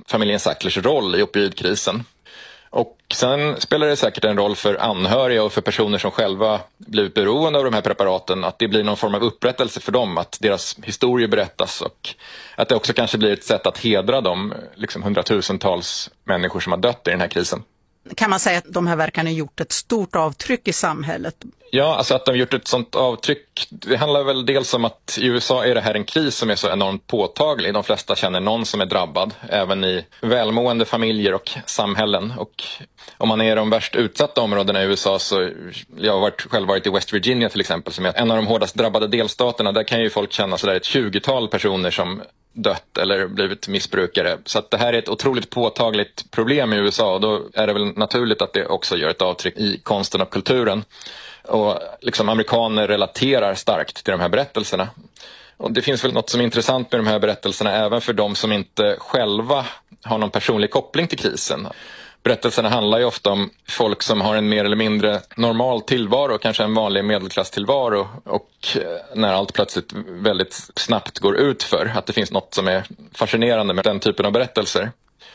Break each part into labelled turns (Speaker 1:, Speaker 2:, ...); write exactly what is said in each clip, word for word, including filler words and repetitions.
Speaker 1: familjen Sacklers roll i opioidkrisen. Och sen spelar det säkert en roll för anhöriga och för personer som själva blivit beroende av de här preparaten, att det blir någon form av upprättelse för dem, att deras historier berättas och att det också kanske blir ett sätt att hedra de liksom hundratusentals människor som har dött i den här krisen.
Speaker 2: Kan man säga att de här verkarna har gjort ett stort avtryck i samhället?
Speaker 1: Ja, alltså att de har gjort ett sånt avtryck, det handlar väl dels om att i U S A är det här en kris som är så enormt påtaglig. De flesta känner någon som är drabbad, även i välmående familjer och samhällen. Och om man är i de värst utsatta områdena i U S A, så jag har varit, själv varit i West Virginia till exempel, som är en av de hårdast drabbade delstaterna. Där kan ju folk känna sådär ett tjugotal personer som dött eller blivit missbrukare. Så att det här är ett otroligt påtagligt problem i U S A, och då är det väl naturligt att det också gör ett avtryck i konsten och kulturen. Och liksom amerikaner relaterar starkt till de här berättelserna. Och det finns väl något som är intressant med de här berättelserna även för de som inte själva har någon personlig koppling till krisen. Berättelserna handlar ju ofta om folk som har en mer eller mindre normal tillvaro, kanske en vanlig medelklasstillvaro, och när allt plötsligt väldigt snabbt går ut för att det finns något som är fascinerande med den typen av berättelser.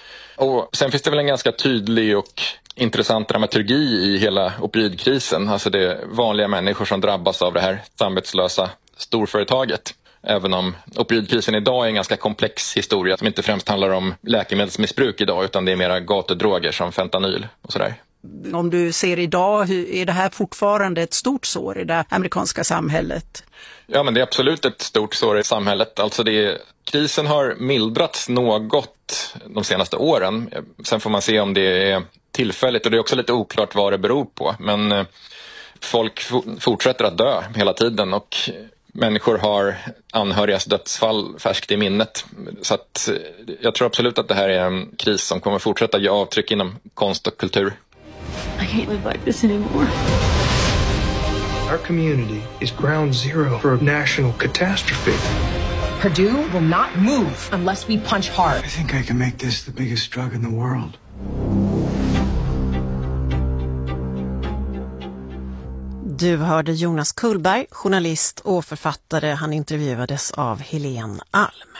Speaker 1: Och sen finns det väl en ganska tydlig och intressant dramaturgi i hela opioidkrisen. Alltså det är vanliga människor som drabbas av det här samvetslösa storföretaget. Även om opioidkrisen idag är en ganska komplex historia som inte främst handlar om läkemedelsmissbruk idag, utan det är mera gatudroger som fentanyl och sådär.
Speaker 2: Om du ser idag, är det här fortfarande ett stort sår i det amerikanska samhället?
Speaker 1: Ja, men det är absolut ett stort sår i samhället. Alltså det är, krisen har mildrats något de senaste åren. Sen får man se om det är tillfälligt, och det är också lite oklart vad det beror på. Men folk fortsätter att dö hela tiden, och människor har anhörigas dödsfall färskt i minnet. Så att jag tror absolut att det här är en kris som kommer fortsätta ge avtryck inom konst och kultur.
Speaker 3: I can't live like this anymore.
Speaker 4: Our community is ground zero for a national catastrophe.
Speaker 5: Purdue will not move unless we punch hard.
Speaker 4: I think I can make this the biggest drug in the world.
Speaker 6: Du hörde Jonas Kullberg, journalist och författare. Han intervjuades av Helene Alm.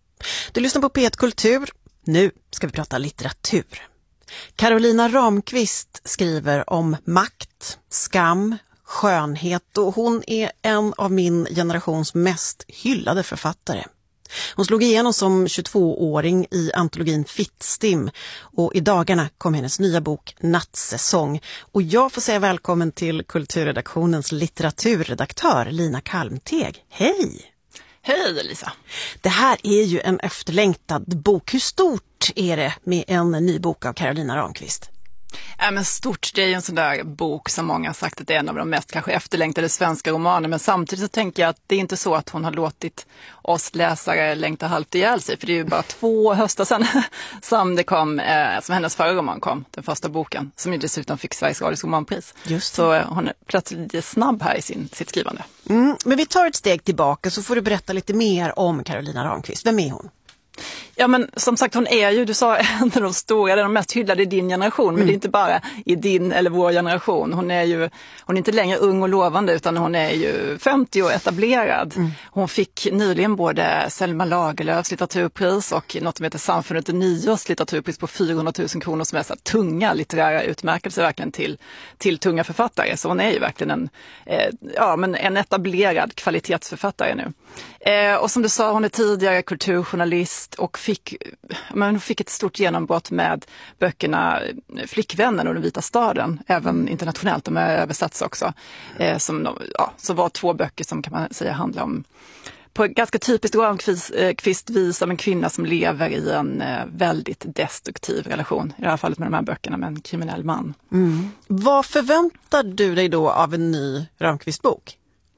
Speaker 6: Du lyssnar på P ett Kultur. Nu ska vi prata litteratur. Carolina Ramqvist skriver om makt, skam, skönhet, och hon är en av min generations mest hyllade författare. Hon slog igenom som tjugotvååring i antologin Fittstim, och i dagarna kom hennes nya bok Nattsäsong. Och jag får säga välkommen till kulturredaktionens litteraturredaktör Lina Kalmteg. Hej!
Speaker 7: Hej Lisa!
Speaker 6: Det här är ju en efterlängtad bok. Hur stort är det med en ny bok av Carolina Ramqvist?
Speaker 7: Ja, men stort, det är ju en sån där bok som många har sagt att det är en av de mest kanske efterlängtade svenska romaner, men samtidigt så tänker jag att det är inte så att hon har låtit oss läsare längta halvt ihjäl sig, för det är ju bara två höstar sedan som det kom, eh, som hennes förra roman kom, den första boken, som ju dessutom fick Sveriges Radios romanpris. Just det. Så eh, hon är plötsligt lite snabb här i sin, sitt skrivande.
Speaker 6: Mm, men vi tar ett steg tillbaka så får du berätta lite mer om Carolina Ramqvist. Vem är hon?
Speaker 7: Ja, men som sagt, hon är ju, du sa, en av de stora, de mest hyllade i din generation, men mm. det är inte bara i din eller vår generation. Hon är ju, hon är inte längre ung och lovande, utan hon är ju femtio och etablerad. Mm. Hon fick nyligen både Selma Lagerlöfs litteraturpris och något som heter Samfundet Nios litteraturpris på fyrahundratusen kronor, som är så tunga litterära utmärkelser verkligen till, till tunga författare. Så hon är ju verkligen en, eh, ja, men en etablerad kvalitetsförfattare nu. Eh, och som du sa, hon är tidigare kulturjournalist och fick, men hon fick ett stort genombrott med böckerna Flickvännen och Den vita staden, även internationellt, de är översatts också. Eh, som, ja, så var två böcker som kan man säga handlar om, på ett ganska typiskt Ramqvist-vis, om en kvinna som lever i en eh, väldigt destruktiv relation, i det här fallet med de här böckerna, med en kriminell man.
Speaker 6: Mm. Vad förväntar du dig då av en ny Ramqvist-bok?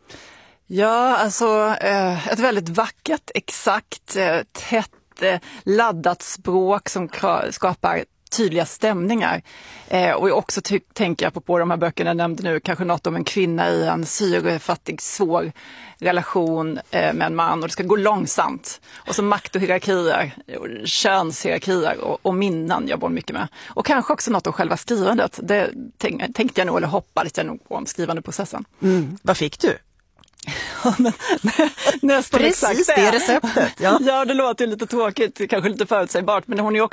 Speaker 7: Ja, alltså eh, ett väldigt vackert, exakt, eh, tätt, eh, laddat språk som kra- skapar tydliga stämningar. Eh, och också ty- tänker jag på, på de här böckerna jag nämnde nu, kanske något om en kvinna i en syrefattig, svår relation eh, med en man, och det ska gå långsamt. Och så makt och hierarkier, och könshierarkier och, och minnen jobbar hon mycket med. Och kanske också något om själva skrivandet. Det tänk- tänkte jag nog, eller hoppades jag nog på om skrivandeprocessen.
Speaker 6: Mm. Vad fick du?
Speaker 7: Ja, men, nästan
Speaker 6: precis
Speaker 7: exakt
Speaker 6: det receptet.
Speaker 7: Ja. Ja, det låter ju lite tråkigt, kanske lite förutsägbart, men hon är också